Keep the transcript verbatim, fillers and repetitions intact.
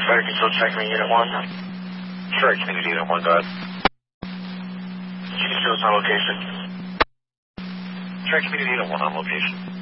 Fire Control, check me, Unit one. Sure, Community Unit one, go ahead. Can you show us on location? Sure, Community Unit one on location.